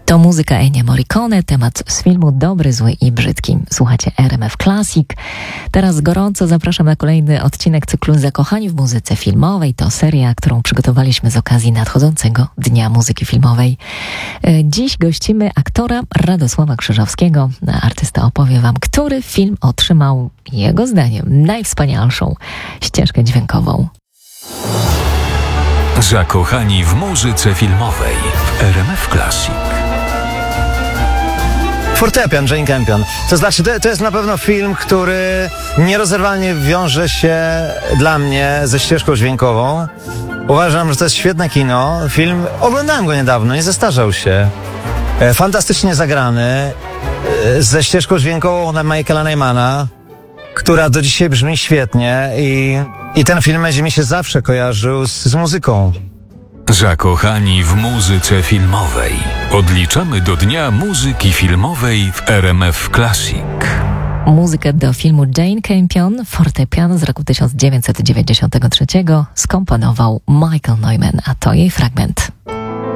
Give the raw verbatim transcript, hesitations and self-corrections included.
To muzyka Ennio Morricone, temat z filmu Dobry, Zły i Brzydki. Słuchacie R M F Classic. Teraz gorąco zapraszam na kolejny odcinek cyklu Zakochani w muzyce filmowej. To seria, którą przygotowaliśmy z okazji nadchodzącego Dnia Muzyki Filmowej. Dziś gościmy aktora Radosława Krzyżowskiego. Artysta opowie wam, który film otrzymał, jego zdaniem, najwspanialszą ścieżkę dźwiękową. Zakochani w muzyce filmowej w R M F Classic. Fortepian, Jane Campion. To znaczy, to, to jest na pewno film, który nierozerwalnie wiąże się dla mnie ze ścieżką dźwiękową. Uważam, że to jest świetne kino. Film, oglądałem go niedawno, nie zestarzał się. E, fantastycznie zagrany, e, ze ścieżką dźwiękową na Michaela Nymana, która do dzisiaj brzmi świetnie i, i ten film będzie mi się zawsze kojarzył z, z muzyką. Zakochani w muzyce filmowej. Odliczamy do Dnia Muzyki Filmowej w R M F Classic. Muzykę do filmu Jane Campion, Fortepian z roku tysiąc dziewięćset dziewięćdziesiątego trzeciego skomponował Michael Nyman, a to jej fragment.